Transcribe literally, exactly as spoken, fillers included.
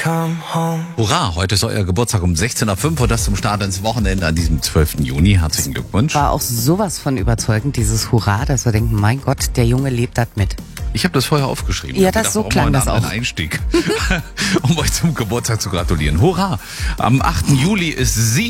Hurra, heute ist euer Geburtstag um sechzehn Uhr fünf und das zum Start ins Wochenende an diesem zwölften Juni. Herzlichen Glückwunsch. War auch sowas von überzeugend, dieses Hurra, dass wir denken, mein Gott, der Junge lebt das mit. Ich habe das vorher aufgeschrieben. Ja, Ich das dachte, so auch klang mal das einen auch. Einstieg, um euch zum Geburtstag zu gratulieren. Hurra! Am achten Juli ist sie